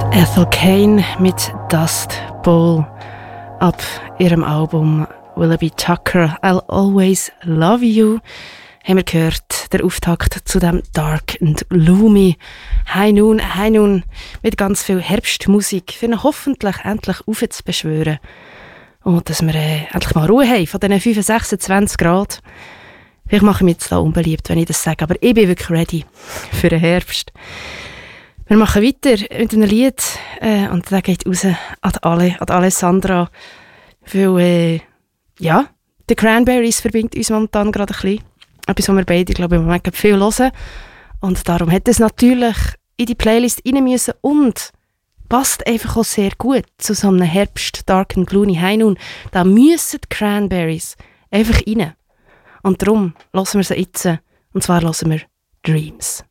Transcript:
Ethel Cain mit Dust Bowl ab ihrem Album Willoughby Tucker I'll Always Love You haben wir gehört, der Auftakt zu dem Dark and Gloomy High Noon mit ganz viel Herbstmusik für ihn hoffentlich endlich aufzubeschwören und dass wir endlich mal Ruhe haben von diesen 25, 26 Grad. Vielleicht mache ich mich jetzt da unbeliebt, wenn ich das sage, aber ich bin wirklich ready für den Herbst. Wir machen weiter mit einem Lied und der geht raus an Alessandra, weil die Cranberries verbindet uns momentan gerade ein bisschen. Etwas, was wir beide, glaube ich, im Moment viel hören. Und darum hat es natürlich in die Playlist rein müssen und passt einfach auch sehr gut zu so einem Herbst, Dark and Gloomy High Noon. Da müssen die Cranberries einfach rein. Und darum hören wir sie jetzt. Und zwar hören wir Dreams.